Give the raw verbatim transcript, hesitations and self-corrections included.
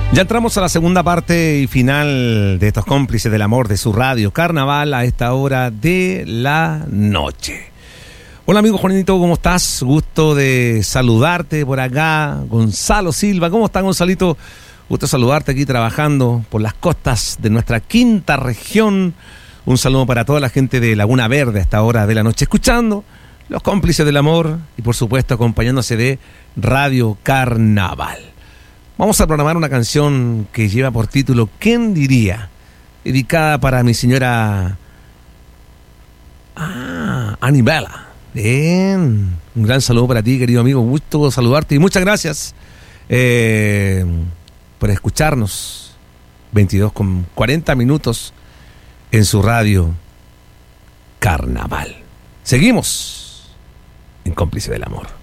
Ya entramos a la segunda parte y final de estos cómplices del amor de su radio Carnaval a esta hora de la noche. Hola amigo Juanito, ¿cómo estás? Gusto de saludarte por acá. Gonzalo Silva, ¿cómo estás, Gonzalito? Gusto de saludarte aquí trabajando por las costas de nuestra quinta región. Un saludo para toda la gente de Laguna Verde a esta hora de la noche, escuchando los cómplices del amor y por supuesto acompañándose de Radio Carnaval. Vamos a programar una canción que lleva por título ¿Quién diría? Dedicada para mi señora ah, Anibela. Bien, un gran saludo para ti, querido amigo. Gusto saludarte y muchas gracias eh, por escucharnos. veintidós con cuarenta minutos en su radio Carnaval. Seguimos en Cómplice del Amor.